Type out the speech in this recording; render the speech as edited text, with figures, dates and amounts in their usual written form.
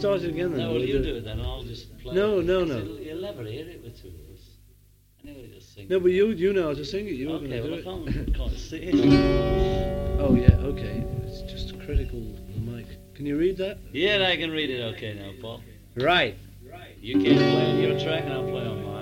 start it again then. No, well, you do it then, and I'll just play. No, it. no, 'Cause no. You'll never hear it with two of us. Anyway, just sing. No, but you know how to sing it. You were Okay, going to well, do I it. can't see it. Oh yeah, okay. It's just critical. The mic. Can you read that? Yeah, I can read it okay now, Paul. Right. You keep playing your track and I'll play on mine.